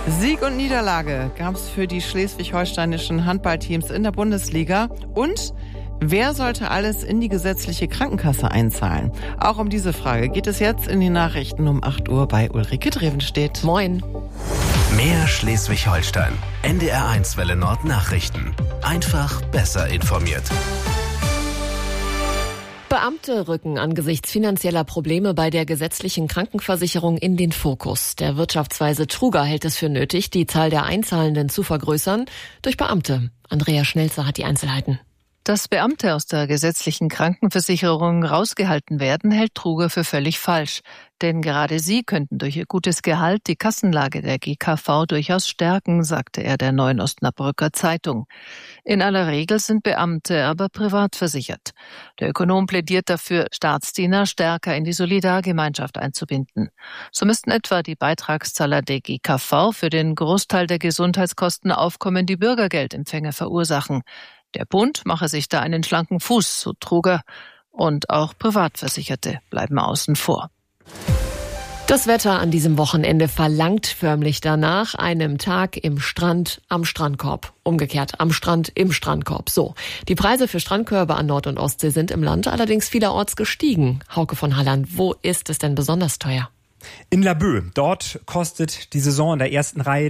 Sieg und Niederlage gab es für die schleswig-holsteinischen Handballteams in der Bundesliga. Und wer sollte alles in die gesetzliche Krankenkasse einzahlen? Auch um diese Frage geht es jetzt in den Nachrichten um 8 Uhr bei Ulrike Drevenstedt. Moin. Mehr Schleswig-Holstein. NDR1 Welle Nord Nachrichten. Einfach besser informiert. Beamte rücken angesichts finanzieller Probleme bei der gesetzlichen Krankenversicherung in den Fokus. Der Wirtschaftsweise Truger hält es für nötig, die Zahl der Einzahlenden zu vergrößern durch Beamte. Andrea Schnelzer hat die Einzelheiten. Dass Beamte aus der gesetzlichen Krankenversicherung rausgehalten werden, hält Truger für völlig falsch. Denn gerade sie könnten durch ihr gutes Gehalt die Kassenlage der GKV durchaus stärken, sagte er der Neuen Osnabrücker Zeitung. In aller Regel sind Beamte aber privat versichert. Der Ökonom plädiert dafür, Staatsdiener stärker in die Solidargemeinschaft einzubinden. So müssten etwa die Beitragszahler der GKV für den Großteil der Gesundheitskosten aufkommende Bürgergeldempfänger verursachen. Der Bund mache sich da einen schlanken Fuß, so Truger, und auch Privatversicherte bleiben außen vor. Das Wetter an diesem Wochenende verlangt förmlich danach einem Tag im Strand am Strandkorb. Umgekehrt, am Strand im Strandkorb. So, die Preise für Strandkörbe an Nord- und Ostsee sind im Land allerdings vielerorts gestiegen. Hauke von Halland, wo ist es denn besonders teuer? In Laboe. Dort kostet die Saison in der ersten Reihe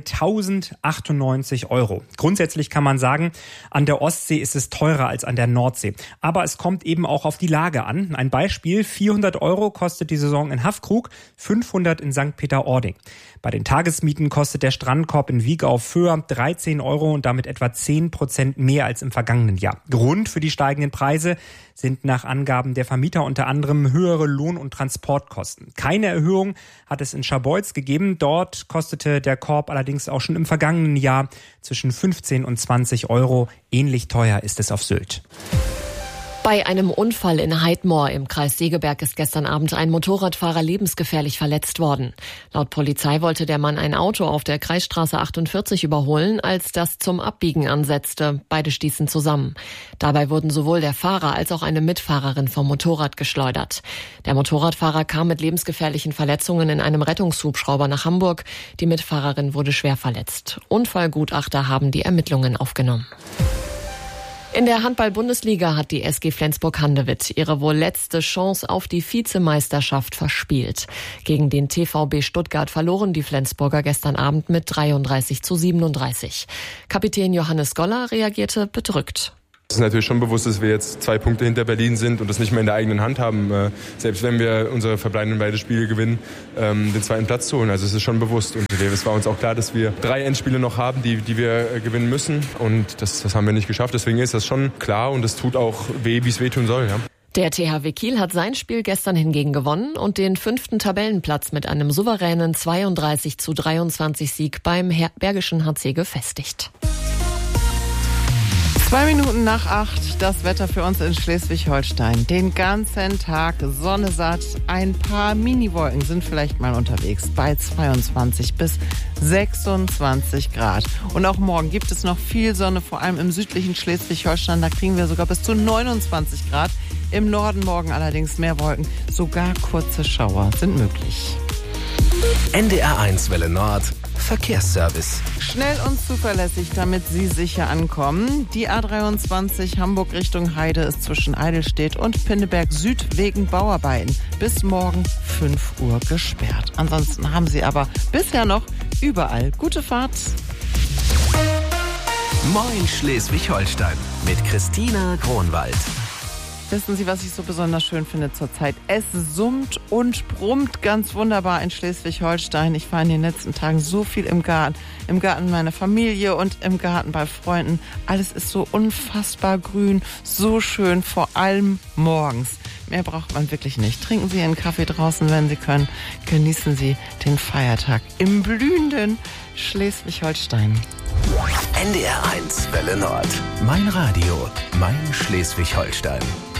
1.098 €. Grundsätzlich kann man sagen, an der Ostsee ist es teurer als an der Nordsee. Aber es kommt eben auch auf die Lage an. Ein Beispiel, 400 € kostet die Saison in Haffkrug, 500 in St. Peter-Ording. Bei den Tagesmieten kostet der Strandkorb in Wieg auf Föhr 13 € und damit etwa 10% mehr als im vergangenen Jahr. Grund für die steigenden Preise sind nach Angaben der Vermieter unter anderem höhere Lohn- und Transportkosten. Keine Erhöhung hat es in Scharbeutz gegeben. Dort kostete der Korb allerdings auch schon im vergangenen Jahr zwischen 15 und 20 €. Ähnlich teuer ist es auf Sylt. Bei einem Unfall in Heidmoor im Kreis Segeberg ist gestern Abend ein Motorradfahrer lebensgefährlich verletzt worden. Laut Polizei wollte der Mann ein Auto auf der Kreisstraße 48 überholen, als das zum Abbiegen ansetzte. Beide stießen zusammen. Dabei wurden sowohl der Fahrer als auch eine Mitfahrerin vom Motorrad geschleudert. Der Motorradfahrer kam mit lebensgefährlichen Verletzungen in einem Rettungshubschrauber nach Hamburg. Die Mitfahrerin wurde schwer verletzt. Unfallgutachter haben die Ermittlungen aufgenommen. In der Handball-Bundesliga hat die SG Flensburg-Handewitt ihre wohl letzte Chance auf die Vizemeisterschaft verspielt. Gegen den TVB Stuttgart verloren die Flensburger gestern Abend mit 33:37. Kapitän Johannes Goller reagierte bedrückt. Es ist natürlich schon bewusst, dass wir jetzt 2 Punkte hinter Berlin sind und das nicht mehr in der eigenen Hand haben, selbst wenn wir unsere verbleibenden beide Spiele gewinnen, den 2. Platz zu holen. Also es ist schon bewusst und es war uns auch klar, dass wir 3 Endspiele noch haben, die wir gewinnen müssen und das haben wir nicht geschafft. Deswegen ist das schon klar und es tut auch weh, wie es wehtun soll. Ja. Der THW Kiel hat sein Spiel gestern hingegen gewonnen und den 5. Tabellenplatz mit einem souveränen 32:23 Sieg beim Bergischen HC gefestigt. 2 Minuten nach 8, das Wetter für uns in Schleswig-Holstein. Den ganzen Tag Sonne satt, ein paar Miniwolken sind vielleicht mal unterwegs bei 22 bis 26 Grad. Und auch morgen gibt es noch viel Sonne, vor allem im südlichen Schleswig-Holstein. Da kriegen wir sogar bis zu 29 Grad. Im Norden morgen allerdings mehr Wolken, sogar kurze Schauer sind möglich. NDR1 Welle Nord Verkehrsservice. Schnell und zuverlässig, damit Sie sicher ankommen. Die A23 Hamburg Richtung Heide ist zwischen Eidelstedt und Pinneberg Süd wegen Bauarbeiten bis morgen 5 Uhr gesperrt. Ansonsten haben Sie aber bisher noch überall gute Fahrt. Moin Schleswig-Holstein mit Christina Kronwald. Wissen Sie, was ich so besonders schön finde zurzeit? Es summt und brummt ganz wunderbar in Schleswig-Holstein. Ich war in den letzten Tagen so viel im Garten meiner Familie und im Garten bei Freunden. Alles ist so unfassbar grün, so schön, vor allem morgens. Mehr braucht man wirklich nicht. Trinken Sie Ihren Kaffee draußen, wenn Sie können. Genießen Sie den Feiertag im blühenden Schleswig-Holstein. NDR1 Welle Nord. Mein Radio, mein Schleswig-Holstein.